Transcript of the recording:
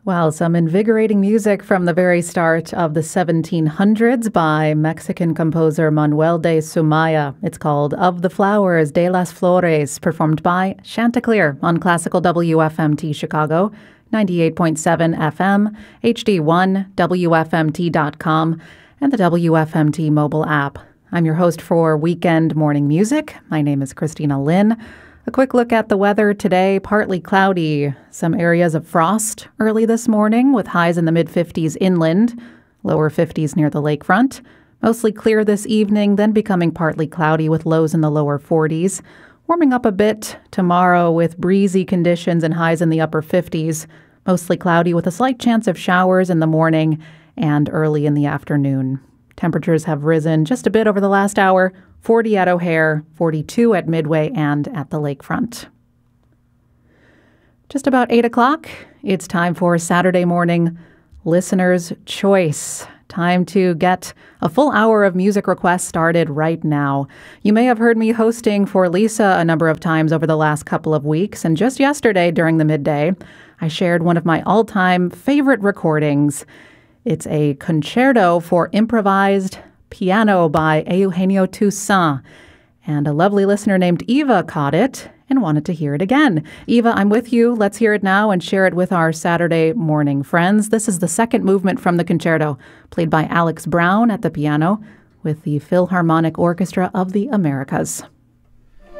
Well, some invigorating music from the very start of the 1700s by Mexican composer Manuel de Sumaya. It's called Of the Flowers de las Flores, performed by Chanticleer on Classical WFMT Chicago, 98.7 FM, HD1, WFMT.com, and the WFMT mobile app. I'm your host for Weekend Morning Music. My name is Christina Lynn. A quick look at the weather today, partly cloudy. Some areas of frost early this morning with highs in the mid-50s inland, lower 50s near the lakefront. Mostly clear this evening, then becoming partly cloudy with lows in the lower 40s. Warming up a bit tomorrow with breezy conditions and highs in the upper 50s. Mostly cloudy with a slight chance of showers in the morning and early in the afternoon. Temperatures have risen just a bit over the last hour. 40 at O'Hare, 42 at Midway and at the lakefront. Just about 8 o'clock, it's time for Saturday morning Listener's Choice. Time to get a full hour of music requests started right now. You may have heard me hosting for Lisa a number of times over the last couple of weeks, and just yesterday during the midday, I shared one of my all-time favorite recordings. It's a concerto for improvised piano by Eugenio Toussaint, and a lovely listener named Eva caught it and wanted to hear it again. Eva, I'm with you. Let's hear it now and share it with our Saturday morning friends. This is the second movement from the concerto, played by Alex Brown at the piano with the Philharmonic Orchestra of the Americas.